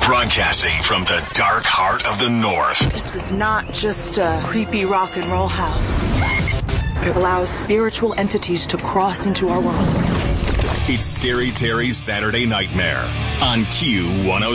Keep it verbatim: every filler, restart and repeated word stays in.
Broadcasting from the dark heart of the North. This is not just a creepy rock and roll house. It allows spiritual entities to cross into our world. It's Scary Terry's Saturday Nightmare on Q one oh